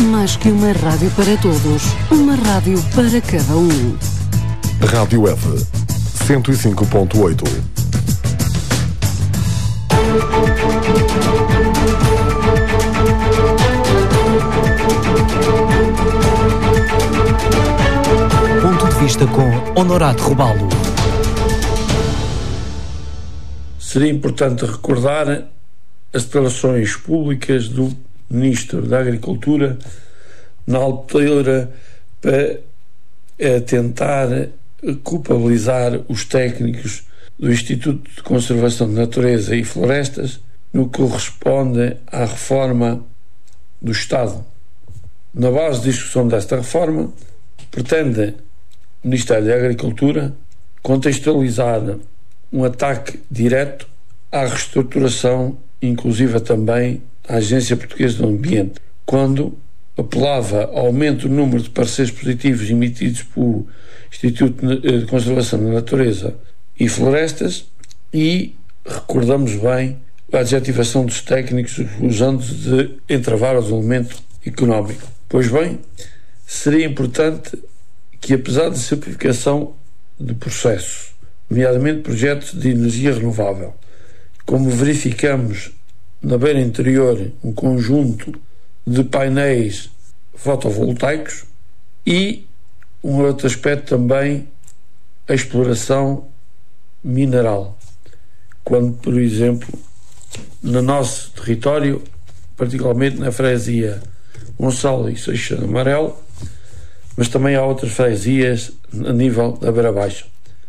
Mais que uma rádio para todos, uma rádio para cada um. Rádio F 105.8. Ponto de vista com Honorato Robalo. Seria importante recordar as declarações públicas do Ministro da Agricultura na altura para tentar culpabilizar os técnicos do Instituto de Conservação de Natureza e Florestas no que corresponde à reforma do Estado. Na base de discussão desta reforma, pretende o Ministério da Agricultura contextualizar um ataque direto à reestruturação, inclusive também à Agência Portuguesa do Ambiente, quando apelava ao aumento do número de pareceres positivos emitidos pelo Instituto de Conservação da Natureza e Florestas e, recordamos bem, a adjetivação dos técnicos usando de entravar o desenvolvimento económico. Pois bem, seria importante que, apesar de simplificação de processos, nomeadamente projetos de energia renovável, como verificamos na beira interior um conjunto de painéis fotovoltaicos e um outro aspecto também, a exploração mineral, quando, por exemplo, no nosso território, particularmente na freguesia Gonçalo e Seixas Amarelo, mas também há outras freguesias a nível da Beira Baixa.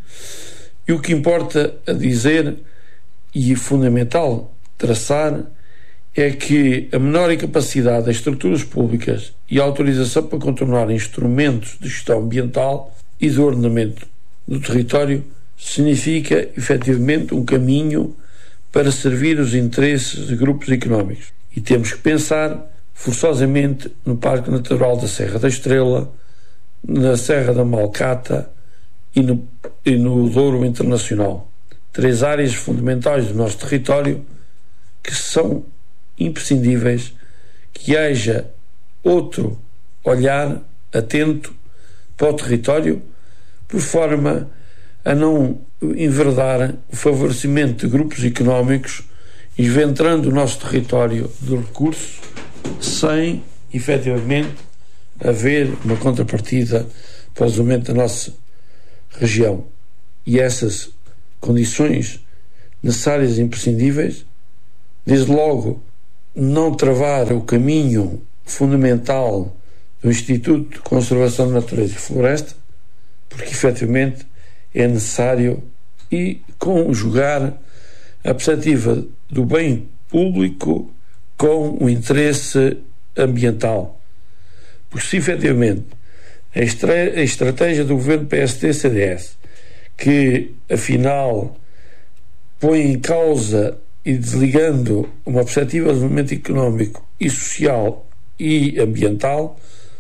E o que importa a dizer e é fundamental traçar é que a menor incapacidade das estruturas públicas e a autorização para contornar instrumentos de gestão ambiental e de ordenamento do território significa efetivamente um caminho para servir os interesses de grupos económicos. E temos que pensar forçosamente no Parque Natural da Serra da Estrela, na Serra da Malcata e no Douro Internacional. 3 áreas fundamentais do nosso território que são imprescindíveis que haja outro olhar atento para o território, por forma a não enverdar o favorecimento de grupos económicos, esventrando o nosso território de recursos, sem, efetivamente, haver uma contrapartida para o desenvolvimento da nossa região. E essas condições necessárias e imprescindíveis, desde logo, não travar o caminho fundamental do Instituto de Conservação da Natureza e Floresta, porque efetivamente é necessário e conjugar a perspectiva do bem público com o interesse ambiental. Porque se efetivamente a estratégia do governo PSD-CDS, que afinal põe em causa e desligando uma perspectiva de desenvolvimento económico e social e ambiental,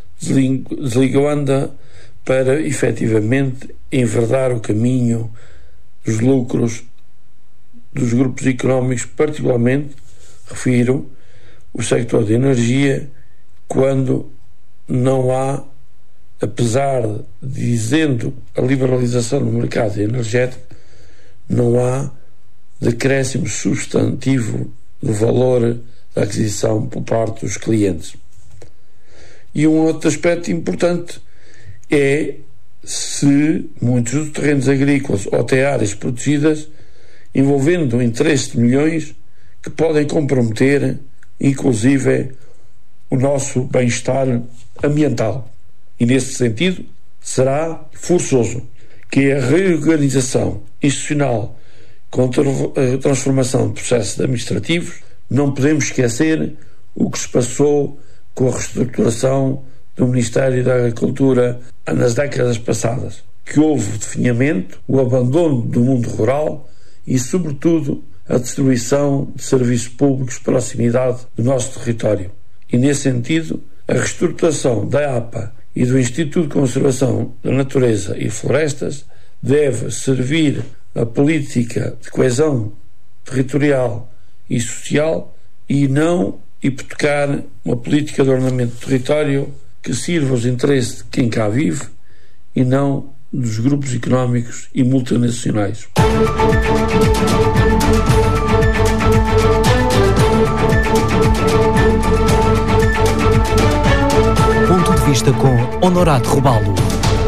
desligando-a para efetivamente enverdar o caminho dos lucros dos grupos económicos, particularmente, refiro, o sector de energia, quando não há, apesar de dizendo a liberalização do mercado energético, não há decréscimo substantivo do valor da aquisição por parte dos clientes. E um outro aspecto importante é se muitos dos terrenos agrícolas ou até áreas protegidas envolvendo o interesse de milhões que podem comprometer inclusive o nosso bem-estar ambiental. E nesse sentido será forçoso que a reorganização institucional com a transformação de processos administrativos, não podemos esquecer o que se passou com a reestruturação do Ministério da Agricultura nas décadas passadas, que houve o definhamento, o abandono do mundo rural e, sobretudo, a destruição de serviços públicos de proximidade do nosso território. E, nesse sentido, a reestruturação da APA e do Instituto de Conservação da Natureza e Florestas deve servir a política de coesão territorial e social e não hipotecar uma política de ordenamento do território que sirva aos interesses de quem cá vive e não dos grupos económicos e multinacionais. Ponto de vista com Honorato Robalo.